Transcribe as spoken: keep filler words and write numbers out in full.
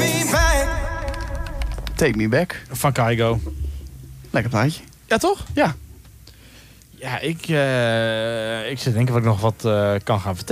Take Me Back. Van Kygo. Lekker plaatje. Ja, toch? Ja. Ja, ik, uh, ik zit denken wat ik nog wat uh, kan gaan vertellen.